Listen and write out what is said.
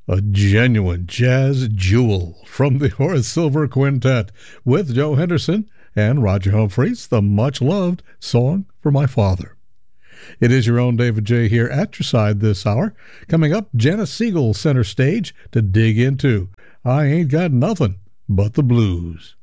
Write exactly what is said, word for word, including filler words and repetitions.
A genuine jazz jewel from the Horace Silver Quintet with Joe Henderson and Roger Humphreys, the much-loved Song for My Father. It is your own David J. here at your side this hour. Coming up, Janice Siegel center stage to dig into I Ain't Got Nothing But the Blues.